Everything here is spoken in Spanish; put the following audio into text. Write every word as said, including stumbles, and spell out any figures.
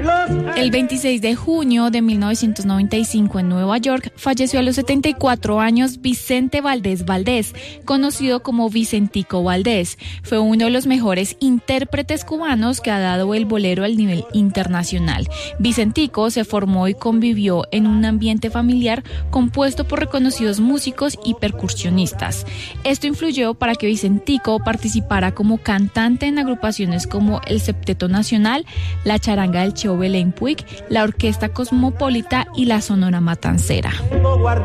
El veintiséis de junio de mil novecientos noventa y cinco en Nueva York falleció a los setenta y cuatro años Vicente Valdés Valdés, conocido como Vicentico Valdés. Fue uno de los mejores intérpretes cubanos que ha dado el bolero al nivel internacional. Vicentico se formó y convivió en un ambiente familiar compuesto por reconocidos músicos y percusionistas. Esto influyó para que Vicentico participara como cantante en agrupaciones como el Septeto Nacional, la Charanga del Cheo Belén Puig, la Orquesta Cosmopolita y la Sonora Matancera.